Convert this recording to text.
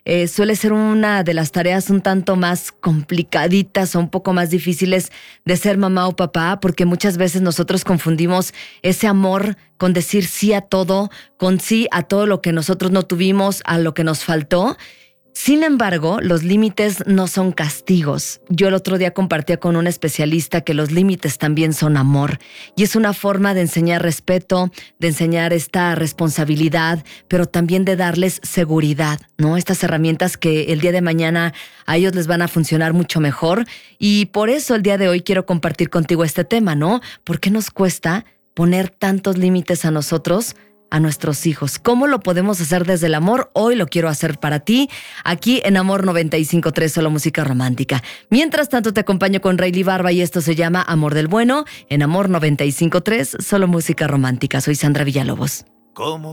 suele ser una de las tareas un tanto más complicaditas o un poco más difíciles de ser mamá o papá, porque muchas veces nosotros confundimos ese amor con decir sí a todo, con sí a todo lo que nosotros no tuvimos, a lo que nos faltó. Sin embargo, los límites no son castigos. Yo el otro día compartía con un especialista que los límites también son amor y es una forma de enseñar respeto, de enseñar esta responsabilidad, pero también de darles seguridad, ¿no? Estas herramientas que el día de mañana a ellos les van a funcionar mucho mejor y por eso el día de hoy quiero compartir contigo este tema, ¿no? ¿Por qué nos cuesta poner tantos límites a nosotros, a nuestros hijos? ¿Cómo lo podemos hacer desde el amor? Hoy lo quiero hacer para ti, aquí en Amor 95.3, solo música romántica. Mientras tanto te acompaño con Rayleigh Barba y esto se llama Amor del Bueno, en Amor 95.3, solo música romántica. Soy Sandra Villalobos. ¿Cómo?